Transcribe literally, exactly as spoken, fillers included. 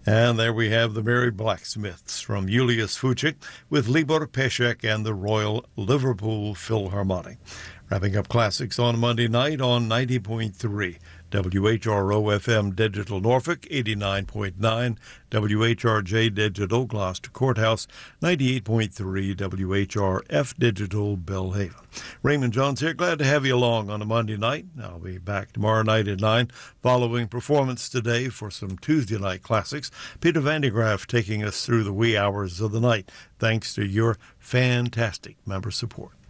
And there we have the Merry Blacksmiths from Julius Fuchik with Libor Peszek and the Royal Liverpool Philharmonic. Wrapping up classics on Monday night on ninety point three W H R O F M Digital Norfolk, eighty-nine point nine W H R J Digital Gloucester Courthouse, ninety-eight point three W H R F Digital Belhaven. Raymond Jones here. Glad to have you along on a Monday night. I'll be back tomorrow night at nine following performance today for some Tuesday night classics. Peter Van de Graaff taking us through the wee hours of the night, thanks to your fantastic member support.